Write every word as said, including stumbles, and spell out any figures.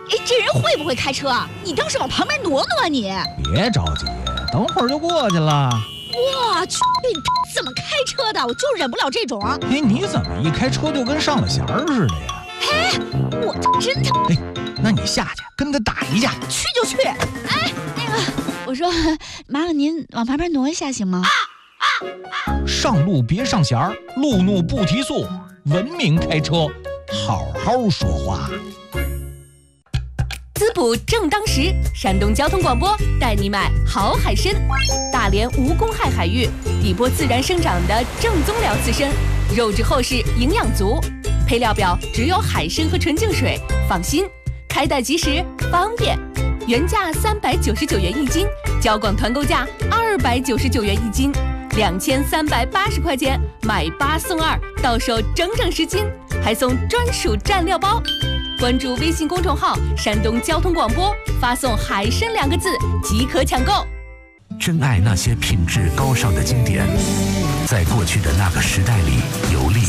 哎，这人会不会开车啊？你倒是往旁边挪挪啊你！ 别着急，等会儿就过去了。 我去，怎么开车的？我就忍不了这种。 哎，你怎么一开车就跟上了弦儿似的呀？ 哎，我真的…… 哎，那你下去跟他打一架。 去就去。哎，那个，我说，麻烦您往旁边挪一下行吗？啊啊啊、上路别上弦儿，路怒不提速，文明开车，好好说话。 滋补正当时，山东交通广播带你买好海参，大连无公害海域，底波自然生长的正宗辽刺参，肉质厚实，营养足。配料表只有海参和纯净水，放心，开袋即食，方便。原价三百九十九元一斤，交广团购价二百九十九元一斤，两千三百八十块钱买八送二，到手整整十斤，还送专属蘸料包。关注微信公众号山东交通广播，发送海参两个字即可抢购。 珍爱那些品质高尚的经典，在过去的那个时代里游历。